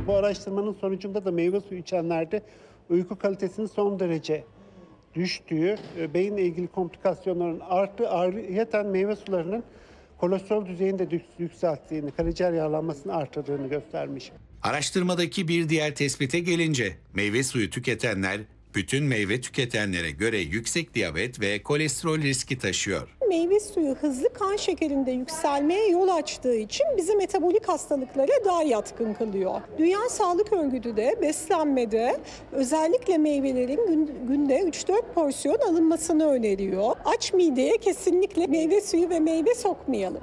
Bu araştırmanın sonucunda da meyve suyu içenlerde uyku kalitesinin son derece düştüğü, beyinle ilgili komplikasyonların arttığı, ayrıyeten meyve sularının kolesterol düzeyini de yükselttiğini, karaciğer yağlanmasını artırdığını göstermiş. Araştırmadaki bir diğer tespite gelince meyve suyu tüketenler bütün meyve tüketenlere göre yüksek diyabet ve kolesterol riski taşıyor. Meyve suyu hızlı kan şekerinde yükselmeye yol açtığı için bizi metabolik hastalıklara daha yatkın kılıyor. Dünya Sağlık Örgütü de beslenmede özellikle meyvelerin günde 3-4 porsiyon alınmasını öneriyor. Aç mideye kesinlikle meyve suyu ve meyve sokmayalım.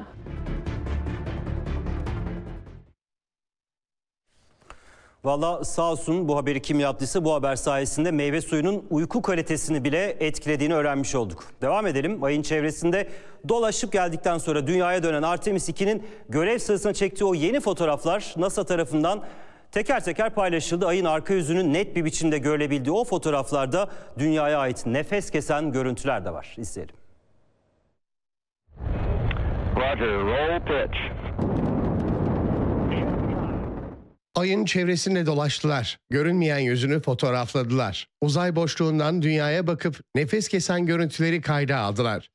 Valla sağ olsun, bu haberi kim yaptıysa bu haber sayesinde meyve suyunun uyku kalitesini bile etkilediğini öğrenmiş olduk. Devam edelim. Ayın çevresinde dolaşıp geldikten sonra dünyaya dönen Artemis 2'nin görev sırasında çektiği o yeni fotoğraflar NASA tarafından teker teker paylaşıldı. Ayın arka yüzünün net bir biçimde görülebildiği o fotoğraflarda dünyaya ait nefes kesen görüntüler de var. İzleyelim. Roger, roll pitch. Ayın çevresinde dolaştılar. Görünmeyen yüzünü fotoğrafladılar. Uzay boşluğundan dünyaya bakıp nefes kesen görüntüleri kayda aldılar.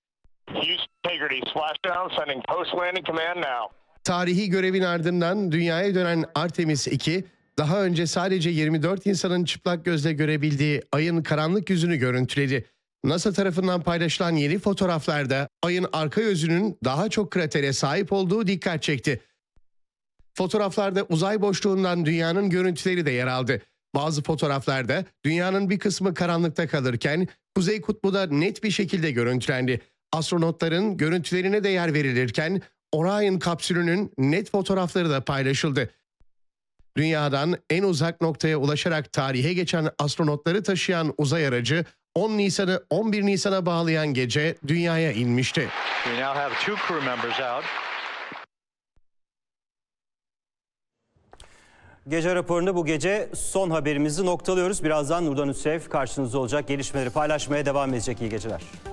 Tarihi görevin ardından dünyaya dönen Artemis 2, daha önce sadece 24 insanın çıplak gözle görebildiği ayın karanlık yüzünü görüntüledi. NASA tarafından paylaşılan yeni fotoğraflarda ayın arka yüzünün daha çok kratere sahip olduğu dikkat çekti. Fotoğraflarda uzay boşluğundan dünyanın görüntüleri de yer aldı. Bazı fotoğraflarda dünyanın bir kısmı karanlıkta kalırken Kuzey Kutbu da net bir şekilde görüntülendi. Astronotların görüntülerine de yer verilirken Orion kapsülünün net fotoğrafları da paylaşıldı. Dünyadan en uzak noktaya ulaşarak tarihe geçen astronotları taşıyan uzay aracı 10 Nisan'ı 11 Nisan'a bağlayan gece dünyaya inmişti. Gece raporunda bu gece son haberimizi noktalıyoruz. Birazdan Nurdan Üsrev karşınızda olacak. Gelişmeleri paylaşmaya devam edecek. İyi geceler.